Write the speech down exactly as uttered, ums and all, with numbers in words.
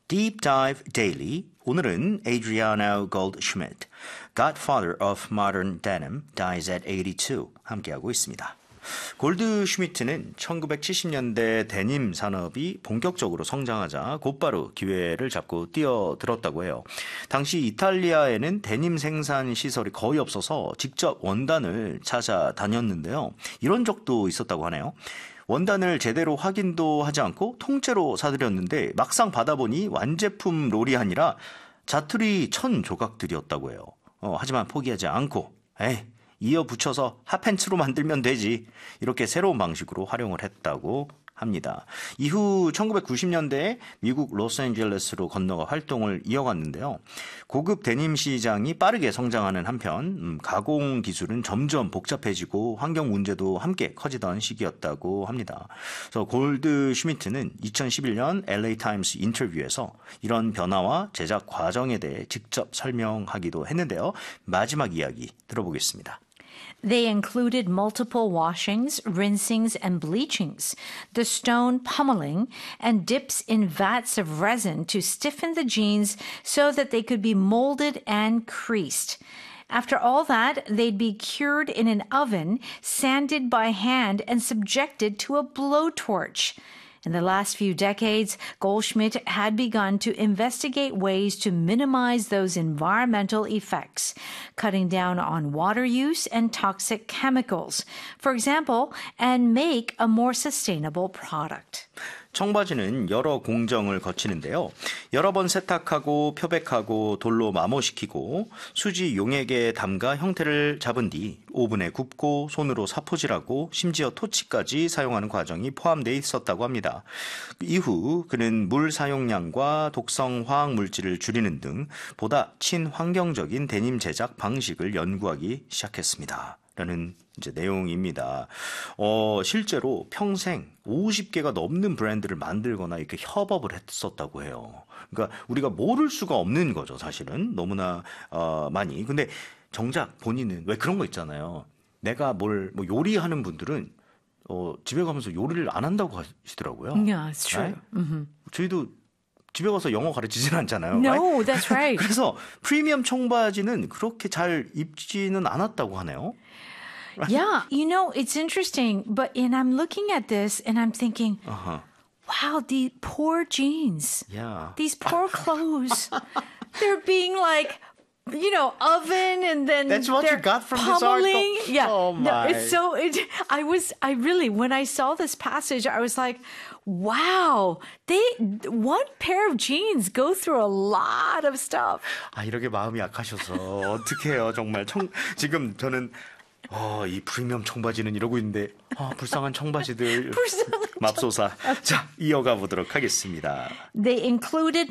Deep Dive Daily. 오늘은 Adriano Goldschmidt, Godfather of Modern Denim, dies at eighty-two. 함께하고 있습니다. 골드슈미트는 천구백칠십 년대 데님 산업이 본격적으로 성장하자 곧바로 기회를 잡고 뛰어들었다고 해요. 당시 이탈리아에는 데님 생산 시설이 거의 없어서 직접 원단을 찾아다녔는데요. 이런 적도 있었다고 하네요. 원단을 제대로 확인도 하지 않고 통째로 사들였는데 막상 받아보니 완제품 롤이 아니라 자투리 천 조각들이었다고 해요. 어, 하지만 포기하지 않고 에이 이어 붙여서 핫팬츠로 만들면 되지. 이렇게 새로운 방식으로 활용을 했다고 합니다. 이후 천구백구십 년대에 미국 로스앤젤레스로 건너가 활동을 이어갔는데요. 고급 데님 시장이 빠르게 성장하는 한편 음, 가공 기술은 점점 복잡해지고 환경 문제도 함께 커지던 시기였다고 합니다. 그래서 골드 슈미트는 이천십일 년 엘에이 타임스 인터뷰에서 이런 변화와 제작 과정에 대해 직접 설명하기도 했는데요. 마지막 이야기 들어보겠습니다. They included multiple washings, rinsings, and bleachings, the stone pummeling, and dips in vats of resin to stiffen the jeans so that they could be molded and creased. After all that, they'd be cured in an oven, sanded by hand, and subjected to a blowtorch. In the last few decades, Goldschmidt had begun to investigate ways to minimize those environmental effects, cutting down on water use and toxic chemicals, for example, and make a more sustainable product. 청바지는 여러 공정을 거치는데요. 여러 번 세탁하고 표백하고 돌로 마모시키고 수지 용액에 담가 형태를 잡은 뒤 오븐에 굽고 손으로 사포질하고 심지어 토치까지 사용하는 과정이 포함되어 있었다고 합니다. 이후 그는 물 사용량과 독성 화학 물질을 줄이는 등 보다 친환경적인 데님 제작 방식을 연구하기 시작했습니다. 라는 이제 내용입니다. 어, 실제로 평생 오십 개가 넘는 브랜드를 만들거나 이렇게 협업을 했었다고 해요. 그러니까 우리가 모를 수가 없는 거죠, 사실은. 너무나 어, 많이. 근데 정작 본인은 왜 그런 거 있잖아요. 내가 뭘 뭐 요리하는 분들은 어, 집에 가면서 요리를 안 한다고 하시더라고요. Yeah, it's true. 네? Mm-hmm. 저희도 집에 가서 영어 가르치진 않잖아요. No, right? that's right. 그래서 프리미엄 청바지는 그렇게 잘 입지는 않았다고 하네요. Yeah, you know, it's interesting, but and I'm looking at this and I'm thinking, Uh-huh. wow, the poor jeans. Yeah. These poor clothes. They're being like, you know, oven and then That's what they're you got from pummeling. this article? Yeah. Oh, No, my. it's so it, I was I really when I saw this passage, I was like, wow, they one pair of jeans go through a lot of stuff. 아, 이렇게 마음이 약하셔서 어떡해요. 정말 청 지금 저는 어, 이 프리미엄 청바지는 이러고 있는데 아, 불쌍한 청바지들 불쌍한 맙소사. 자, 이어가 보도록 하겠습니다. They included